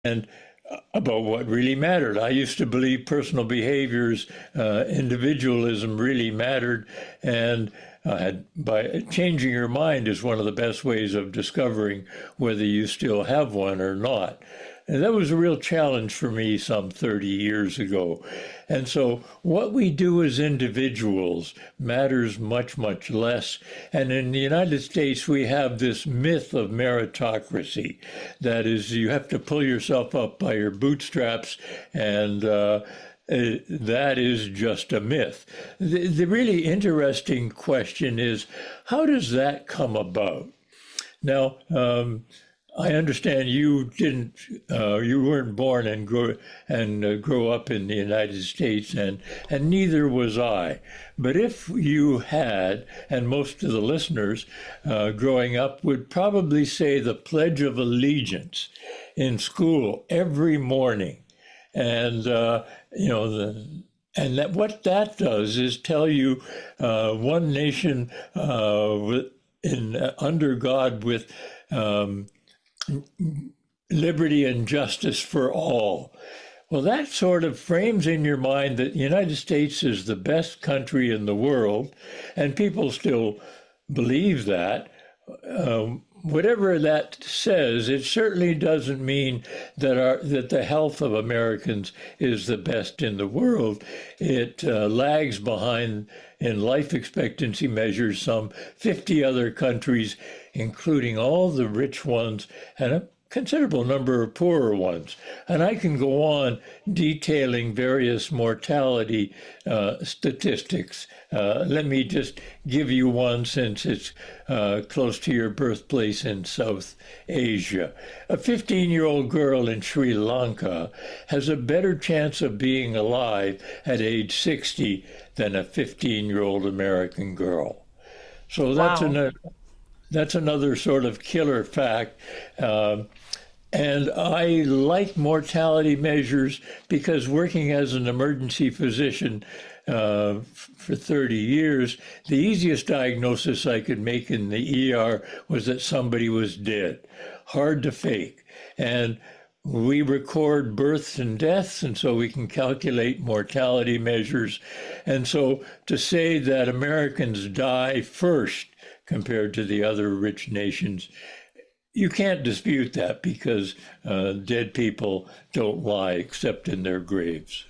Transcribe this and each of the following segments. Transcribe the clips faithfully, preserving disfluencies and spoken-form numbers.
and about what really mattered. I used to believe personal behaviors, uh, individualism really mattered, and uh, had, by changing your mind is one of the best ways of discovering whether you still have one or not. And that was a real challenge for me some thirty years ago. And so what we do as individuals matters much, much less. And in the United States, we have this myth of meritocracy. That is, you have to pull yourself up by your bootstraps, and uh, uh, that is just a myth. The, the really interesting question is, how does that come about? Now, um, I understand you didn't, uh, you weren't born and grow and uh, grow up in the United States, and and neither was I. But if you had, and most of the listeners uh, growing up would probably say the Pledge of Allegiance in school every morning, and uh, you know the. And that what that does is tell you uh, one nation uh, with, in uh, under God with. Um, liberty and justice for all. Well, that sort of frames in your mind that the United States is the best country in the world, and people still believe that. Um, whatever that says, it certainly doesn't mean that our that the health of Americans is the best in the world. It uh, lags behind in life expectancy measures some fifty other countries, including all the rich ones and a considerable number of poorer ones. And I can go on detailing various mortality uh, statistics. Uh, let me just give you one since it's uh, close to your birthplace in South Asia. A fifteen-year-old girl in Sri Lanka has a better chance of being alive at age sixty than a fifteen-year-old American girl. So that's Wow. another. That's another sort of killer fact. Um, and I like mortality measures because working as an emergency physician uh, for thirty years, the easiest diagnosis I could make in the E R was that somebody was dead. Hard to fake. And we record births and deaths, and so we can calculate mortality measures. And so to say that Americans die first compared to the other rich nations, you can't dispute that because uh, dead people don't lie except in their graves.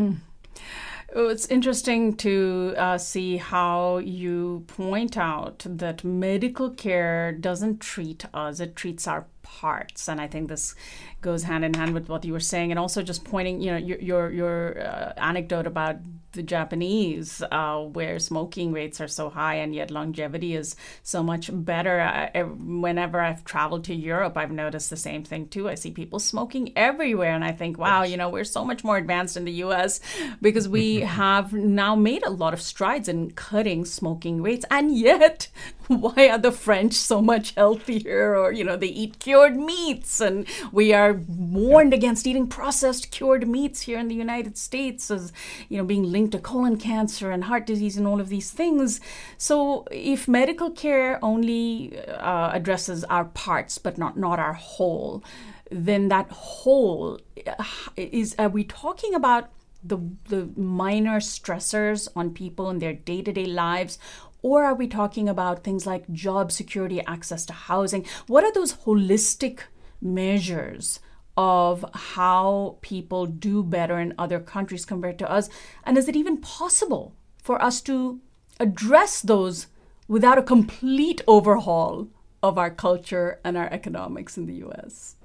Oh, it's interesting to uh, see how you point out that medical care doesn't treat us, it treats our parts. And I think this goes hand in hand with what you were saying. And also just pointing, you know, your, your, your uh, anecdote about the Japanese, uh, where smoking rates are so high and yet longevity is so much better. I, whenever I've traveled to Europe, I've noticed the same thing too. I see people smoking everywhere, and I think, wow, you know, we're so much more advanced in the U S because we have now made a lot of strides in cutting smoking rates, and yet why are the French so much healthier? Or, you know, they eat cured meats, and we are warned against eating processed cured meats here in the United States as, you know, being linked to colon cancer and heart disease and all of these things. So if medical care only uh, addresses our parts but not, not our whole, then that whole is, are we talking about the the minor stressors on people in their day-to-day lives? Or are we talking about things like job security, access to housing? What are those holistic measures of how people do better in other countries compared to us? And is it even possible for us to address those without a complete overhaul of our culture and our economics in the U S?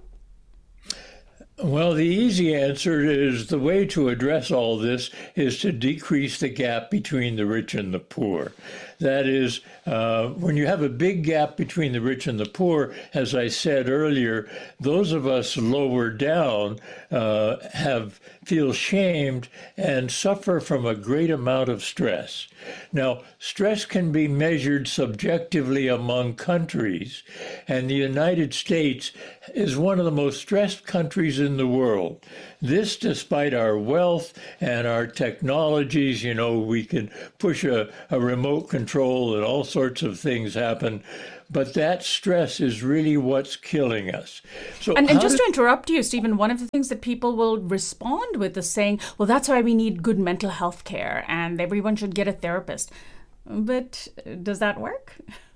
Well, the easy answer is the way to address all this is to decrease the gap between the rich and the poor. That is, uh, when you have a big gap between the rich and the poor, as I said earlier, those of us lower down uh, have feel shamed and suffer from a great amount of stress. Now, stress can be measured subjectively among countries, and the United States is one of the most stressed countries in the world. This despite our wealth and our technologies. You know, we can push a, a remote control control and all sorts of things happen. But that stress is really what's killing us. So, and, and just did... to interrupt you, Stephen, one of the things that people will respond with is saying, well, that's why we need good mental health care and everyone should get a therapist. But does that work?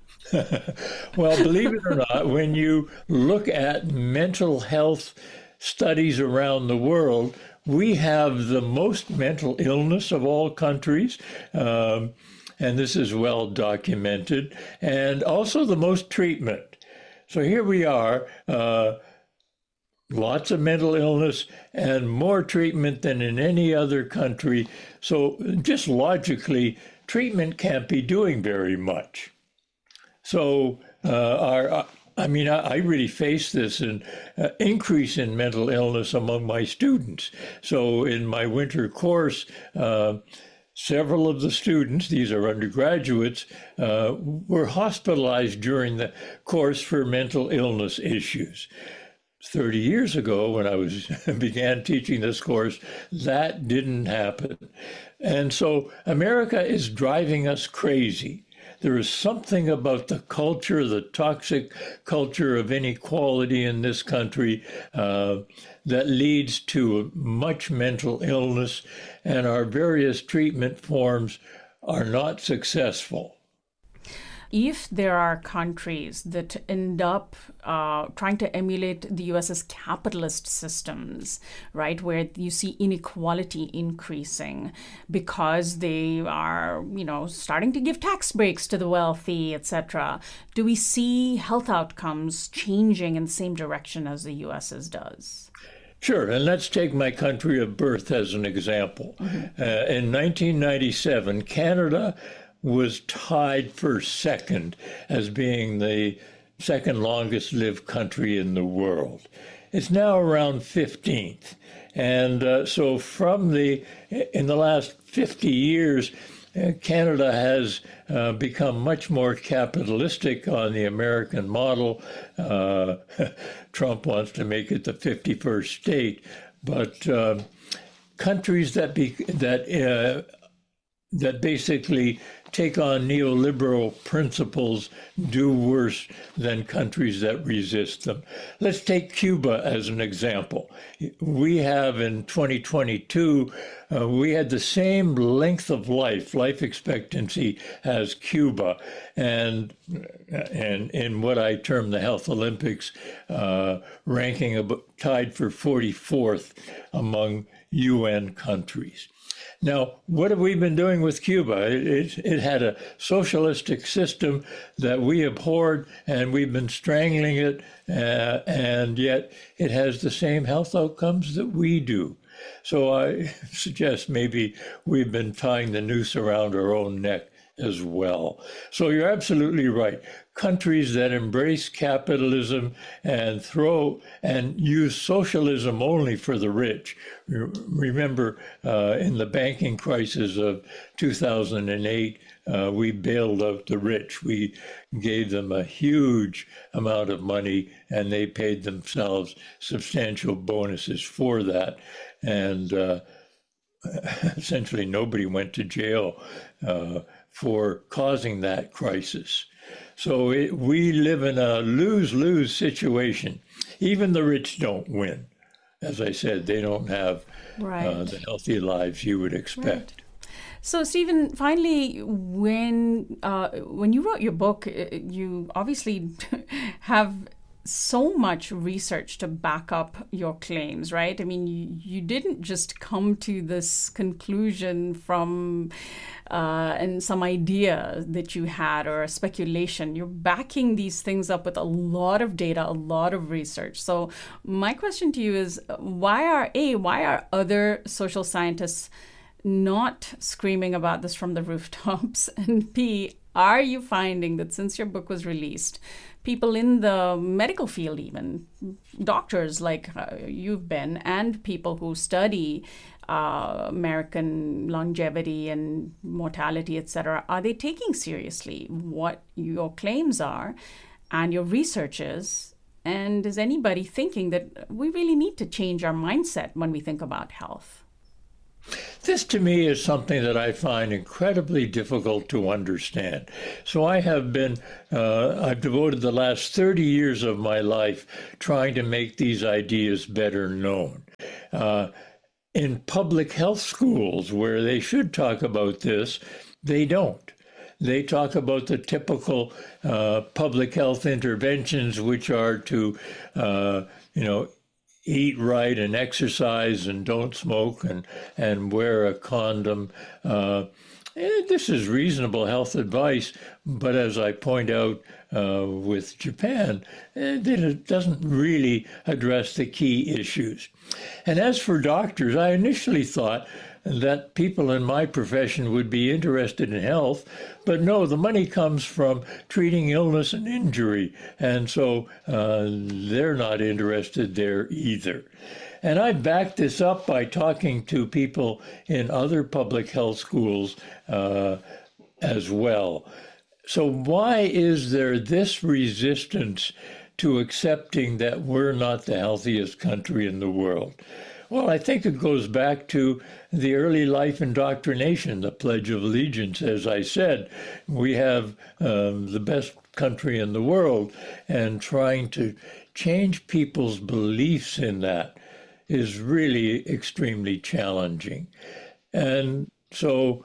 Well, believe it or not, when you look at mental health studies around the world, we have the most mental illness of all countries. Um, and this is well documented, and also the most treatment. So here we are, uh, lots of mental illness and more treatment than in any other country. So just logically, treatment can't be doing very much. So uh, our, I mean, I, I really face this an uh, increase in mental illness among my students. So in my winter course, uh, several of the students, these are undergraduates, uh, were hospitalized during the course for mental illness issues. thirty years ago, when I was began teaching this course, that didn't happen. And so America is driving us crazy. There is something about the culture, the toxic culture of inequality in this country uh, that leads to much mental illness, and our various treatment forms are not successful. If there are countries that end up uh, trying to emulate the U S's capitalist systems, right, where you see inequality increasing because they are, you know, starting to give tax breaks to the wealthy, et cetera, do we see health outcomes changing in the same direction as the U S's does? Sure, and let's take my country of birth as an example. Mm-hmm. Uh, in nineteen ninety-seven, Canada was tied for second as being the second longest lived country in the world. It's now around fifteenth. And uh, so from the, in the last fifty years, uh, Canada has uh, become much more capitalistic on the American model. Uh, Trump wants to make it the fifty-first state, but uh, countries that be, that uh, that basically take on neoliberal principles do worse than countries that resist them. Let's take Cuba as an example. We have in twenty twenty-two, uh, we had the same length of life, life expectancy as Cuba. And, and in what I term the Health Olympics, uh, ranking about, tied for forty-fourth among U N countries. Now, what have we been doing with Cuba? It, it, it had a socialistic system that we abhorred, and we've been strangling it, uh, and yet it has the same health outcomes that we do. So I suggest maybe we've been tying the noose around our own neck as well. So you're absolutely right. Countries that embrace capitalism and throw and use socialism only for the rich. Remember, uh, in the banking crisis of two thousand eight, uh, we bailed out the rich. We gave them a huge amount of money, and they paid themselves substantial bonuses for that. And uh, essentially, nobody went to jail uh, for causing that crisis. So it, we live in a lose-lose situation. Even the rich don't win. As I said, they don't have right. uh, the healthy lives you would expect. Right. So, Stephen, finally, when uh, when you wrote your book, you obviously have so much research to back up your claims, right? I mean, you, you didn't just come to this conclusion from uh, and some idea that you had or a speculation. You're backing these things up with a lot of data, a lot of research. So my question to you is, why are, A, why are other social scientists not screaming about this from the rooftops? And B, are you finding that since your book was released, people in the medical field, even doctors like uh, you've been, and people who study uh, American longevity and mortality, et cetera, are they taking seriously what your claims are and your research is? And is anybody thinking that we really need to change our mindset when we think about health? This to me is something that I find incredibly difficult to understand. So I have been, uh, I've devoted the last thirty years of my life trying to make these ideas better known. Uh, in public health schools where they should talk about this, they don't. They talk about the typical uh, public health interventions, which are to, uh, you know, eat right and exercise and don't smoke and, and wear a condom. Uh, this is reasonable health advice, but as I point out uh, with Japan, it doesn't really address the key issues. And as for doctors, I initially thought that people in my profession would be interested in health, but no, the money comes from treating illness and injury, and so uh, they're not interested there either. And I backed this up by talking to people in other public health schools uh, as well. So why is there this resistance to accepting that we're not the healthiest country in the world? Well, I think it goes back to the early life indoctrination, the Pledge of Allegiance. As I said, we have um, the best country in the world, and trying to change people's beliefs in that is really extremely challenging. And so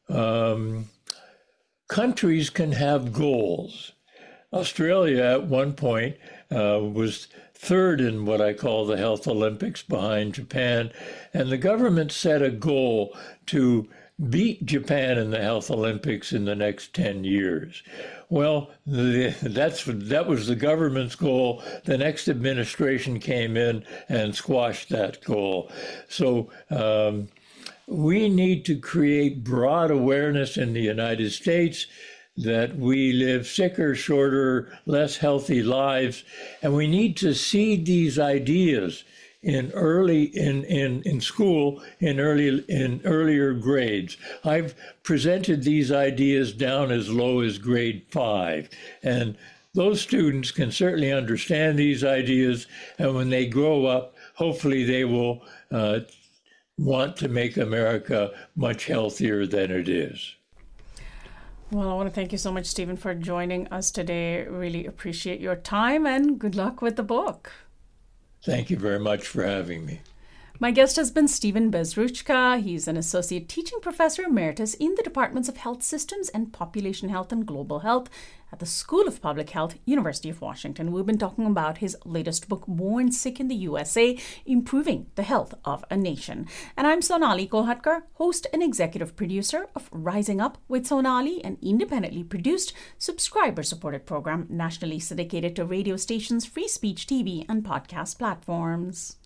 um, countries can have goals. Australia at one point uh, was third in what I call the Health Olympics behind Japan, and the government set a goal to beat Japan in the Health Olympics in the next ten years. Well, the, that's that was the government's goal. The next administration came in and squashed that goal. So um, we need to create broad awareness in the United States that we live sicker, shorter, less healthy lives, and we need to seed these ideas in early in, in, in school in early in earlier grades. I've presented these ideas down as low as grade five, and those students can certainly understand these ideas, and when they grow up, hopefully they will uh, want to make America much healthier than it is. Well, I want to thank you so much, Stephen, for joining us today. Really appreciate your time, and good luck with the book. Thank you very much for having me. My guest has been Stephen Bezruchka. He's an associate teaching professor emeritus in the Departments of Health Systems and Population Health and Global Health at the School of Public Health, University of Washington. We've been talking about his latest book, Born Sick in the U S A, Improving the Health of a Nation. And I'm Sonali Kolhatkar, host and executive producer of Rising Up with Sonali, an independently produced, subscriber-supported program nationally syndicated to radio stations, free speech T V, and podcast platforms.